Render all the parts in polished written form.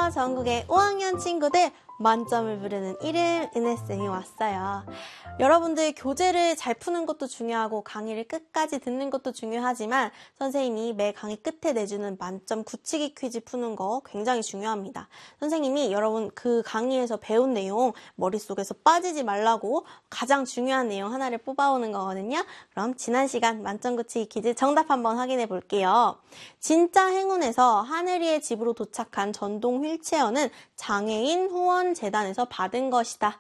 안녕하세요. 전국의 5학년 친구들 만점을 부르는 일일 은혜쌤이 왔어요. 여러분들 교재를 잘 푸는 것도 중요하고 강의를 끝까지 듣는 것도 중요하지만 선생님이 매 강의 끝에 내주는 만점 굳히기 퀴즈 푸는 거 굉장히 중요합니다. 선생님이 여러분 그 강의에서 배운 내용 머릿속에서 빠지지 말라고 가장 중요한 내용 하나를 뽑아오는 거거든요. 그럼 지난 시간 만점 굳히기 퀴즈 정답 한번 확인해 볼게요. 진짜 행운에서 하늘이의 집으로 도착한 전동 휠체어는 장애인 후원재단에서 받은 것이다.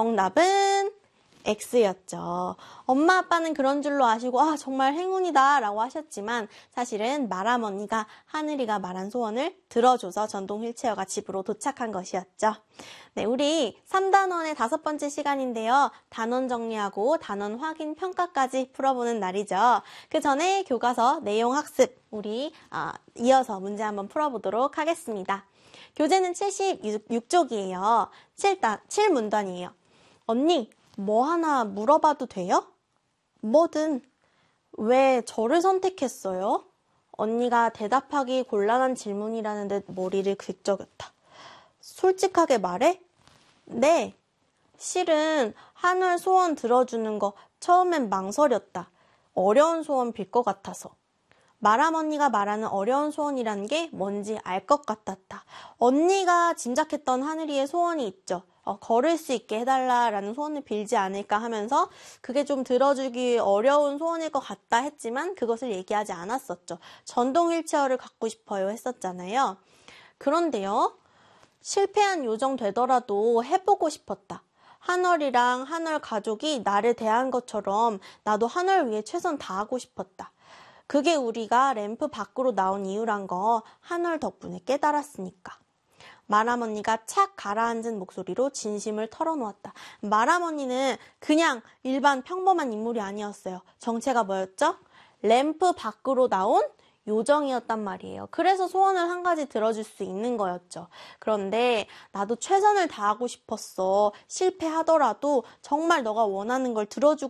정답은 X였죠. 엄마 아빠는 그런 줄로 아시고 정말 행운이다 라고 하셨지만 사실은 마람 언니가 하늘이가 말한 소원을 들어줘서 전동 휠체어가 집으로 도착한 것이었죠. 네, 우리 3단원의 5번째 시간인데요. 단원 정리하고 단원 확인 평가까지 풀어보는 날이죠. 그 전에 교과서 내용 학습 우리 이어서 문제 한번 풀어보도록 하겠습니다. 교재는 76쪽이에요. 7문단이에요. 언니, 뭐 하나 물어봐도 돼요? 뭐든. 왜 저를 선택했어요? 언니가 대답하기 곤란한 질문이라는 듯 머리를 긁적였다. 솔직하게 말해? 네. 실은 하늘 소원 들어주는 거 처음엔 망설였다. 어려운 소원 빌 것 같아서. 마람 언니가 말하는 어려운 소원이란 게 뭔지 알 것 같았다. 언니가 짐작했던 하늘이의 소원이 있죠. 걸을 수 있게 해달라라는 소원을 빌지 않을까 하면서 그게 좀 들어주기 어려운 소원일 것 같다 했지만 그것을 얘기하지 않았었죠. 전동 휠체어를 갖고 싶어요 했었잖아요. 그런데요. 실패한 요정 되더라도 해보고 싶었다. 한월이랑 한월 가족이 나를 대한 것처럼 나도 한월 위해 최선 다하고 싶었다. 그게 우리가 램프 밖으로 나온 이유란 거 한월 덕분에 깨달았으니까. 마람 언니가 착 가라앉은 목소리로 진심을 털어놓았다. 마람 언니는 그냥 일반 평범한 인물이 아니었어요. 정체가 뭐였죠? 램프 밖으로 나온 요정이었단 말이에요. 그래서 소원을 한 가지 들어줄 수 있는 거였죠. 그런데 나도 최선을 다하고 싶었어. 실패하더라도 정말 너가 원하는 걸 들어주고